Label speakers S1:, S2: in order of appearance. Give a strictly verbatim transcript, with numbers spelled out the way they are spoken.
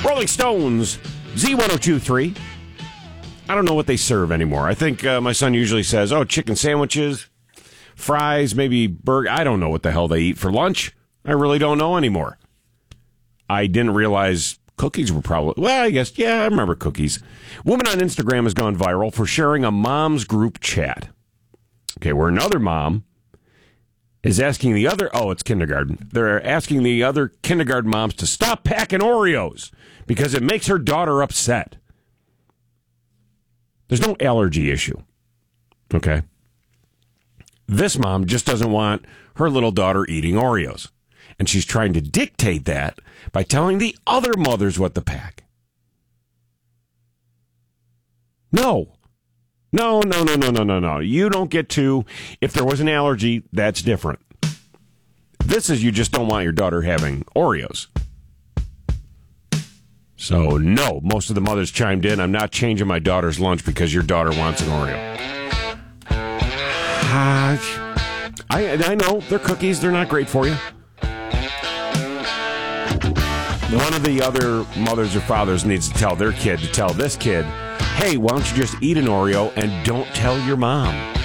S1: Rolling Stones, Z one oh two point three. I don't know what they serve anymore. I think uh, my son usually says, oh, chicken sandwiches, fries, maybe burger. I don't know what the hell they eat for lunch. I really don't know anymore. I didn't realize cookies were probably, well, I guess, yeah, I remember cookies. Woman on Instagram has gone viral for sharing a mom's group chat. Okay, where another mom is asking the other, oh, it's kindergarten. They're asking the other kindergarten moms to stop packing Oreos because it makes her daughter upset. There's no allergy issue, okay? This mom just doesn't want her little daughter eating Oreos. And she's trying to dictate that by telling the other mothers what to pack. No. No, no, no, no, no, no, no. You don't get to, if there was an allergy, that's different. This is you just don't want your daughter having Oreos. So, no, most of the mothers chimed in. I'm not changing my daughter's lunch because your daughter wants an Oreo. Uh, I, I know, they're cookies. They're not great for you. One of the other mothers or fathers needs to tell their kid to tell this kid, hey, why don't you just eat an Oreo and don't tell your mom?